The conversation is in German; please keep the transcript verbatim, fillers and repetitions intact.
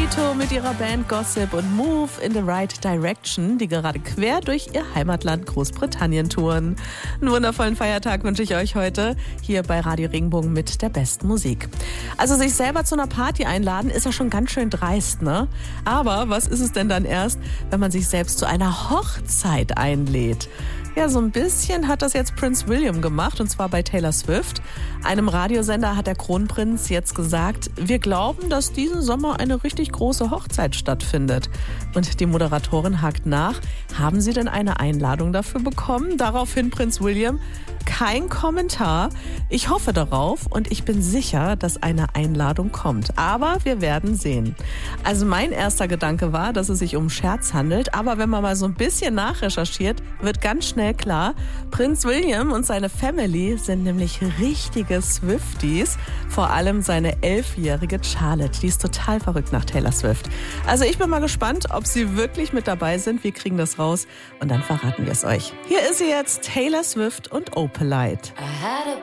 Auto mit ihrer Band Gossip und Move in the Right Direction, die gerade quer durch ihr Heimatland Großbritannien touren. Einen wundervollen Feiertag wünsche ich euch heute hier bei Radio Regenbogen mit der besten Musik. Also sich selber zu einer Party einladen, ist ja schon ganz schön dreist, ne? Aber was ist es denn dann erst, wenn man sich selbst zu einer Hochzeit einlädt? Ja, so ein bisschen hat das jetzt Prince William gemacht, und zwar bei Taylor Swift. Einem Radiosender hat der Kronprinz jetzt gesagt, wir glauben, dass diesen Sommer eine richtig große Hochzeit stattfindet. Und die Moderatorin hakt nach, haben Sie denn eine Einladung dafür bekommen? Daraufhin Prinz William, kein Kommentar. Ich hoffe darauf und ich bin sicher, dass eine Einladung kommt. Aber wir werden sehen. Also mein erster Gedanke war, dass es sich um Scherz handelt. Aber wenn man mal so ein bisschen nachrecherchiert, wird ganz schnell klar, Prinz William und seine Family sind nämlich richtige Swifties. Vor allem seine elfjährige Charlotte. Die ist total verrückt nach Taylor Swift. Also ich bin mal gespannt, ob sie wirklich mit dabei sind. Wir kriegen das raus und dann verraten wir es euch. Hier ist sie jetzt, Taylor Swift und Opalite.